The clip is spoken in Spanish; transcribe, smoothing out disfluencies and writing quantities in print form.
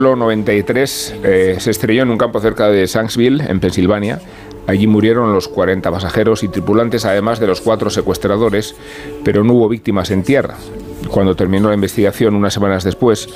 93 se estrelló en un campo cerca de Shanksville, en Pensilvania. Allí murieron los 40 pasajeros y tripulantes, además de los 4 secuestradores, pero no hubo víctimas en tierra. Cuando terminó la investigación, unas semanas después,